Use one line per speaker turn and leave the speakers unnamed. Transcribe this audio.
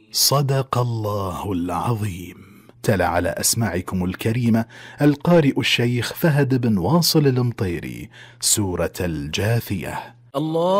صدق الله العظيم. تلا على أسماعكم الكريمة القارئ الشيخ فهد بن واصل المطيري سورة الجاثية.
الله